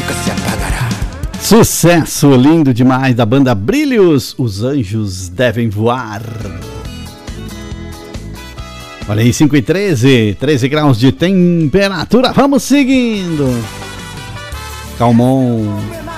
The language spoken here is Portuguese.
nunca se apagará. Sucesso lindo demais da banda Brilhos, Os Anjos Devem Voar. Olha aí, 5:13, 13 graus de temperatura, vamos seguindo. Calmon.